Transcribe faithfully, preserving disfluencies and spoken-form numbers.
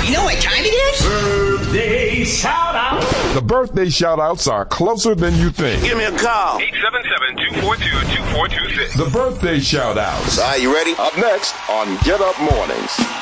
You know what time it is? Birthday shout-out. The birthday shout-outs are closer than you think. Give me a call. eight seven seven, two four two, two four two six. The birthday shout-outs. All right, you ready? Up next on Get Up Mornings.